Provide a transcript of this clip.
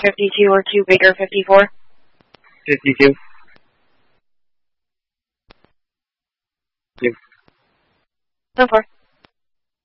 52 or 2 Baker 54? 52. So far.